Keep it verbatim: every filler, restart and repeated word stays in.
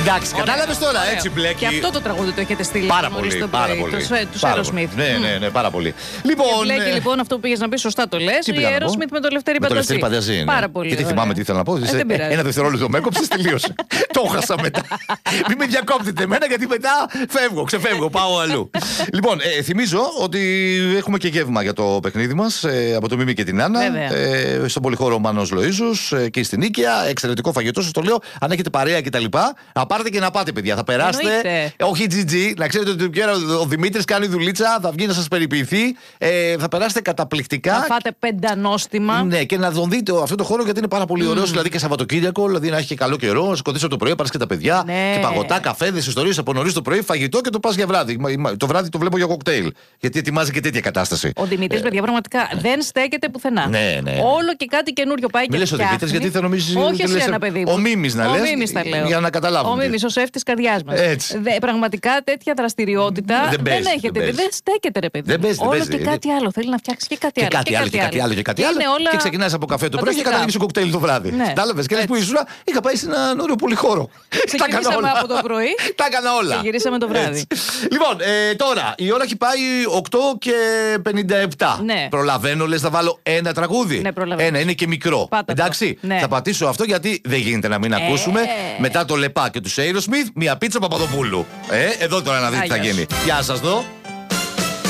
Εντάξει, κατάλαβε τώρα, ωραίο. Έτσι μπλέκει. Και αυτό το τραγούδι το έχετε στείλει. Πάρα πολύ. Πάρα πολύ. Του Aerosmith. Ναι, ναι, ναι, πάρα πολύ. Λοιπόν. Μπλέκει λοιπόν αυτό που πήγε να πει, σωστά το λε. Η Aerosmith με το Λευτέρη Πανταζή. Πάρα πολύ. Γιατί θυμάμαι τι ήθελα να πω. Ένα δευτερόλεπτο με έκοψε, τελείωσε. Το χάσα μετά. Μην με διακόπτετε εμένα, γιατί μετά φεύγω, ξεφεύγω, πάω αλλού. Λοιπόν, θυμίζω ότι έχουμε και γεύμα για το παιχνίδι μας από το Μίμη και την Άννα. Στον πολυχώρο Μάνος Λοΐζος και στην Νίκαια. Εξαιρετικό φαγητό, σας το λέω. Αν έχετε παρέα κτλ. Να πάρετε και να πάτε, παιδιά. Θα περάσετε. Όχι τζι τζι. Να ξέρετε ότι ο Δημήτρης κάνει δουλίτσα. Θα βγει να σας περιποιηθεί. Ε, θα περάσετε καταπληκτικά. Θα φάτε πεντανόστιμα. Ναι, και να τον δείτε αυτό το χώρο, γιατί είναι πάρα πολύ ωραίο. Mm. Δηλαδή και Σαββατοκύριακο, δηλαδή να έχει και καλό καιρό. Να σκοτήσει από το πρωί, πάρει και τα παιδιά. Ναι. Και παγωτά, καφέδες, ιστορίες από νωρίς το πρωί, φαγητό και το πα για βράδυ. Το βράδυ το βλέπω για κοκτέιλ. Γιατί ετοιμάζει και τέτοια κατάσταση. Ο Δημήτρης, ε, παιδιά, πραγματικά δεν στέκεται πουθενά. Ναι, ναι. Όλο και κάτι καινούριο πάει και φτιάχνει. Μη λες ο Δημήτρης, γιατί θα νομίζει. Όχι εσύ, ένα παιδί μου. Ο Μίμης να λες. Για να καταλάβουμε. Ο Μίμης, ο σεφ της καρδιάς μας. Πραγματικά τέτοια δραστηριότητα δεν έχετε. Δεν στέκεται, ρε παιδί. Όλο και κάτι άλλο. Θέλει να φτιάξει και κάτι άλλο. Και κάτι άλλο και κάτι άλλο και κάτι άλλο. Και ξεκινάει από καφέ το πρωί και καταλήγει κοκτέιλ το βράδυ. Κατάλαβε. Και λες που ήσουν, είχα πάει σε έναν ωραίο πολυχώρο. Ξεκινήσαμε από το πρωί. Τα έκανα όλα. Και γυρίσαμε το βράδυ. Λοιπόν, τώρα η ώρα έχει πάει οκτώ και πενήντα επτά. Προλαβαίνω, λες να βάλω ένα τραγούδι. Ένα, είναι και μικρό. Εντάξει. Θα πατήσω αυτό γιατί δεν γίνεται να μην ακούσουμε μετά το Λεπά και του Aerosmith μια πίτσα Παπαδοπούλου. Εδώ τώρα να δείτε τι θα γίνει. Γεια σας δω.